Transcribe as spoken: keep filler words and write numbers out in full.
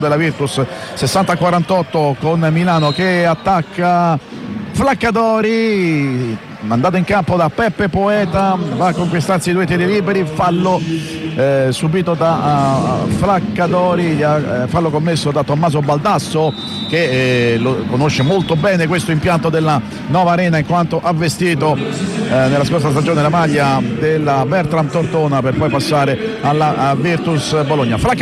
della Virtus, sessanta a quarantotto con Milano che attacca. Flaccadori mandato in campo da Peppe Poeta, va a conquistarsi due tiri liberi, fallo eh, subito da uh, Flaccadori, uh, fallo commesso da Tommaso Baldasso che eh, lo conosce molto bene questo impianto della nuova arena in quanto ha vestito eh, nella scorsa stagione la maglia della Bertram Tortona per poi passare alla Virtus Bologna. Flacca